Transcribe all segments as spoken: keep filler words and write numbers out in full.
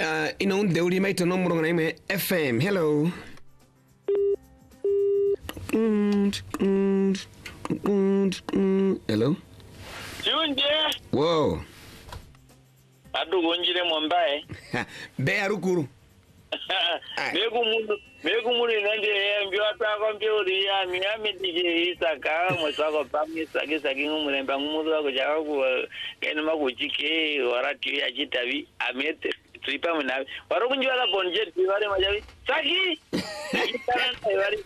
uh, ino unde uli maito no murongo na ime F M. Hello. Hello. Junje. Wow. Adu gonjire mwambaye. Be arukuru. Megu mundu, megu mundu nanje mbio atako mbio ria miami dije isaka mwasako pami sage sage ngumuremba ngumudu wako jaga ku kene makuchike warati ya jitabi amete tripa mna waro kunjwa la bonjet biware majabi sagi wari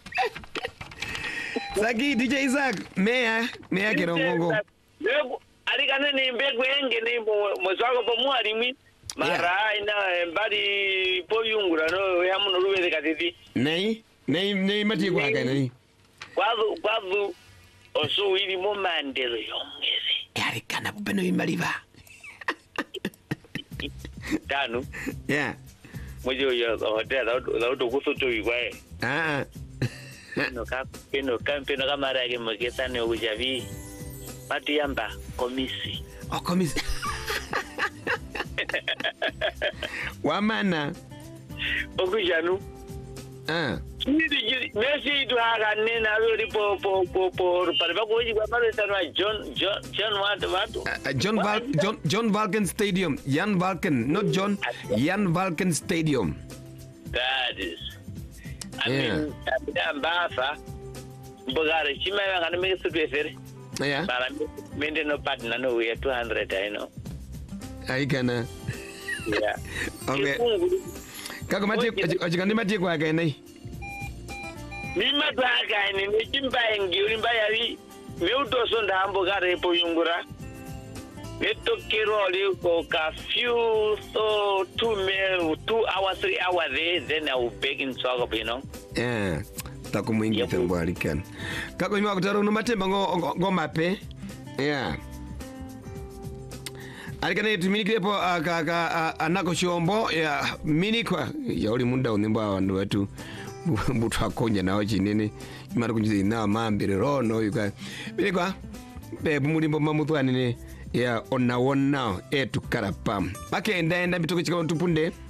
Sagi D J Isaac meya meya kirongongo megu alikane ni mbegu yenge ni mwasako pomu alimi mara ina mbali po yungura no ya muno rubeze katiti nei nei nei mati kwa ka nei kwazu kwazu oso wili mo mandelo yongezi yari kana bubeno imaliva tano yeah mojo yo hotel la auto kusoto igwae ah no ka peno kampeno kama rage mageta ne ujavi pati yamba komisi o komisi Wamana Okujanu Ah Nidi Messi to haga nena really po po po po para ba ko jiwa maro tanwa John John John what what uh, John Val John John Valken Stadium Jan Valken not John Jan Valken Stadium. That is I yeah. mean I'm bafa Bogare chima ngana me su befere Yeah para mende no partner no we two hundred I know ai kana yeah okay kako mati ajikandi mati kwa ka nei ni matwa ka ni ni chimba ngiri mbayari me uto so ndambo gare po yungura neto kiroli ko ka few so two me two hours three hours there then I will beg in Swago you know yeah tako mwingi tambo alikan kako nywa kutaro no matemba ngo ngo mape yeah alikane tuminikire po aka anako shombo ya minikwa ya uli munda unimba wandu wetu mbutu akonya nao chinene imara kunjize na mambire rono yuka minikwa be mulimbo mamutwa nene ya ona wona etu karapam bakenda enda bitoko chika tupunde